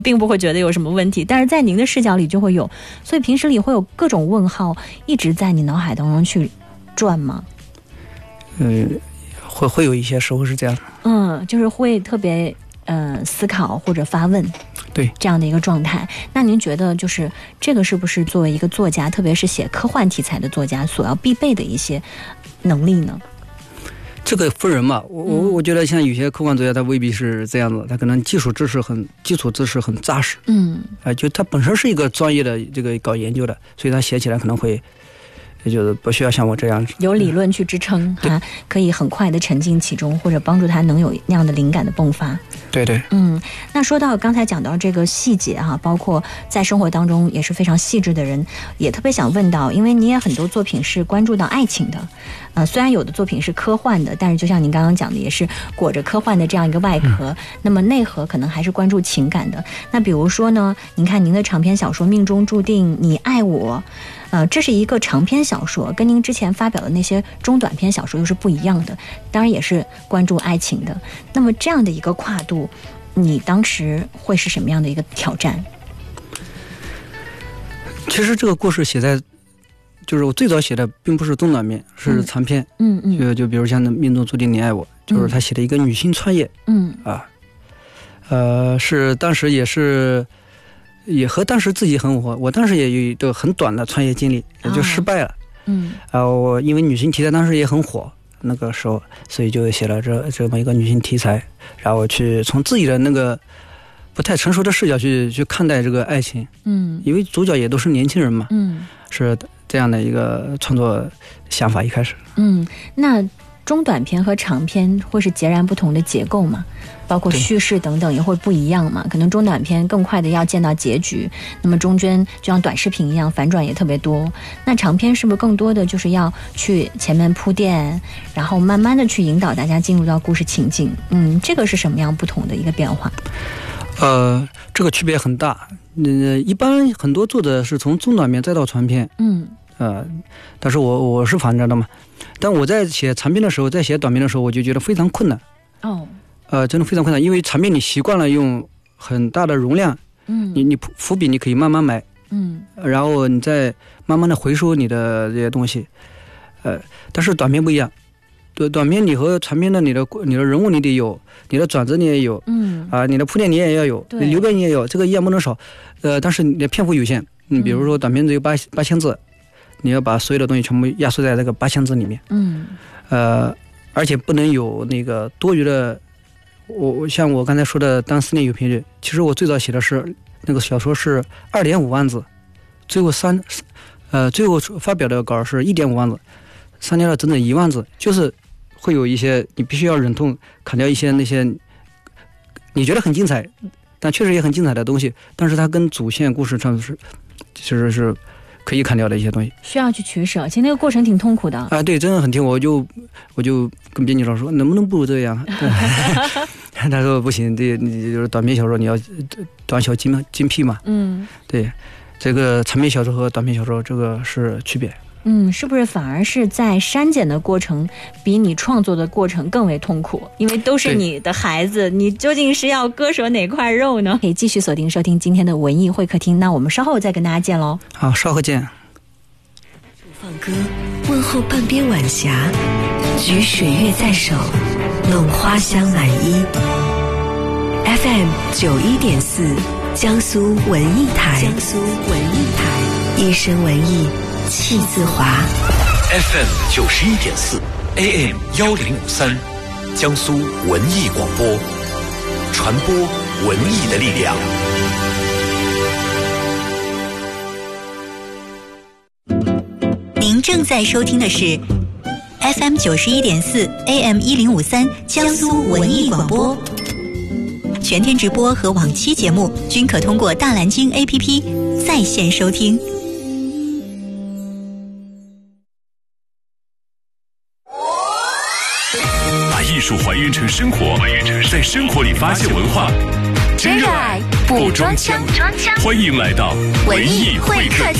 并不会觉得有什么问题，但是在您的视角里就会有，所以平时里会有各种问号一直在你脑海当中去转吗？ 会有一些时候是这样的。 就是会特别思考或者发问， 对这样的一个状态。那您觉得就是这个是不是作为一个作家，特别是写科幻题材的作家所要必备的一些能力呢？ 这个分人嘛，我觉得像有些科幻作家他未必是这样子，他可能基础知识很扎实，就他本身是一个专业的这个搞研究的，所以他写起来可能会也就是不需要像我这样有理论去支撑可以很快的沉浸其中，或者帮助他能有那样的灵感的迸发。 对， 那说到刚才讲到这个细节包括在生活当中也是非常细致的人，也特别想问到，因为你也很多作品是关注到爱情的，虽然有的作品是科幻的，但是就像您刚刚讲的，也是裹着科幻的这样一个外壳，那么内核可能还是关注情感的。那比如说呢，您看您的长篇小说《命中注定你爱我》，这是一个长篇小说，跟您之前发表的那些中短篇小说又是不一样的，当然也是关注爱情的。那么这样的一个跨度，你当时会是什么样的一个挑战？ 其实这个故事写在，就是我最早写的并不是中短篇，是长篇。就比如像《命中注定你爱我》，就是他写的一个女性创业。是当时也和当时自己很火，我当时也有一个很短的创业经历，也就失败了。我因为女性题材当时也很火，那个时候，所以就写了这么一个女性题材，然后去从自己的那个不太成熟的视角去看待这个爱情。因为主角也都是年轻人嘛。是这样的一个创作想法一开始。 那中短篇和长篇会是截然不同的结构吗？包括叙事等等也会不一样嘛？可能中短篇更快的要见到结局，那么中间就像短视频一样反转也特别多。那长篇是不是更多的就是要去前面铺垫，然后慢慢的去引导大家进入到故事情境？这个是什么样不同的一个变化？ 这个区别很大。一般很多作者是从中短篇再到长篇。但是我是反着的嘛。但我在写长篇的时候，在写短篇的时候，我就觉得非常困难。真的非常困难，因为长篇你习惯了用很大的容量，你伏笔你可以慢慢埋，然后你再慢慢的回收你的这些东西，但是短篇不一样，短篇你和长篇的你的人物你得有，你的转折你也有，你的铺垫你也要有，你留白你也有，这个一样不能少，但是你的篇幅有限，比如说短篇只有8000字，你要把所有的东西全部压缩在这个8000字里面，而且不能有那个多余的。我像我刚才说的当思念有频率，其实我最早写的是那个小说是2.5万字，最后发表的稿是1.5万字，3年了整整1万字，就是会有一些你必须要忍痛砍掉一些那些你觉得很精彩但确实也很精彩的东西，但是它跟主线故事上其实是可以砍掉的一些东西，需要去取舍，其实那个过程挺痛苦的对，真的很痛苦。我就跟编辑老师说，能不能不如这样？他说不行，你就是短篇小说你要短小精辟嘛。对，这个长篇小说和短篇小说这个是区别。 是不是反而是在删减的过程比你创作的过程更为痛苦？因为都是你的孩子，你究竟是要割舍哪块肉呢？可以继续锁定收听今天的文艺会客厅，那我们稍后再跟大家见喽。 好，稍后见。 放歌问候半边晚霞，举水月在手，弄花香满衣。FM 91.4江苏文艺台，一身文艺气自华。 FM 91.4 AM 1053江苏文艺广播，传播文艺的力量。 您正在收听的是 FM 91.4 AM 1053江苏文艺广播，全天直播和往期节目均可通过大蓝鲸 APP 在线收听。 把艺术还原成生活，在生活里发现文化，真热爱不装腔。欢迎来到文艺会客厅。